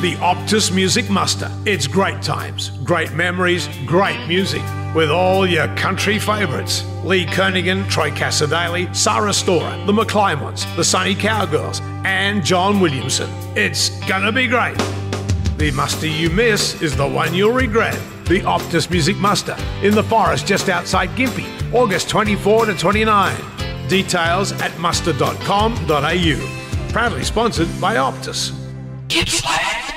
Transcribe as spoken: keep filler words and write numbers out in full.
the Optus Music Muster. It's great times, great memories, great music with all your country favourites. Lee Kernaghan, Troy Cassadaly, Sarah Storer, the McClymonds, the Sunny Cowgirls and John Williamson. It's gonna be great. The muster you miss is the one you'll regret. The Optus Music Muster in the forest just outside Gympie, August twenty-fourth to twenty-ninth. Details at muster dot com dot a u. Proudly sponsored by Optus. Gippsland.